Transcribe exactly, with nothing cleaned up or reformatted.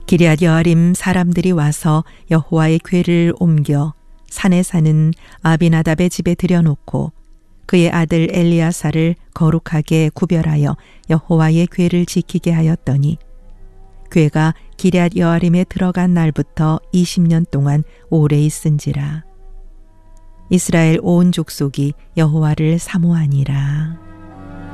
기럇 여아림 사람들이 와서 여호와의 궤를 옮겨 산에 사는 아비나답의 집에 들여놓고 그의 아들 엘리야사를 거룩하게 구별하여 여호와의 궤를 지키게 하였더니 궤가 기럇 여아림에 들어간 날부터 이십 년 동안 오래 있은지라. 이스라엘 온 족속이 여호와를 사모하니라.